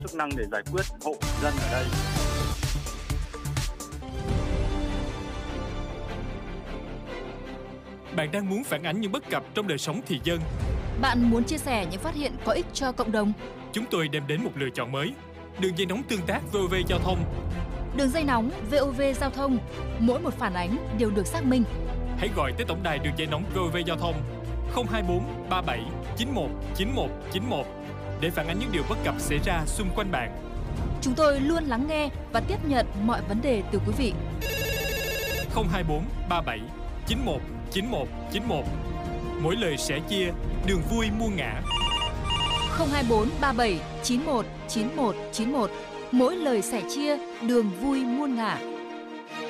chức năng để giải quyết hộ dân ở đây. Bạn đang muốn phản ánh những bất cập trong đời sống thị dân. Bạn muốn chia sẻ những phát hiện có ích cho cộng đồng. Chúng tôi đem đến một lựa chọn mới. Đường dây nóng tương tác VOV Giao thông. Đường dây nóng VOV Giao thông. Mỗi một phản ánh đều được xác minh. Hãy gọi tới tổng đài đường dây nóng VOV Giao thông 024 37 91 91 91 để phản ánh những điều bất cập xảy ra xung quanh bạn. Chúng tôi luôn lắng nghe và tiếp nhận mọi vấn đề từ quý vị. 024 37 91 91 91. Mỗi lời sẻ chia, đường vui muôn ngã. 024 37 91 91 91. Mỗi lời sẻ chia, đường vui muôn ngả.